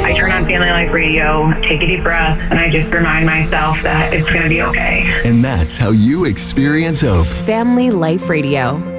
I turn on Family Life Radio, take a deep breath, and I just remind myself that it's going to be okay. And that's how you experience hope. Family Life Radio.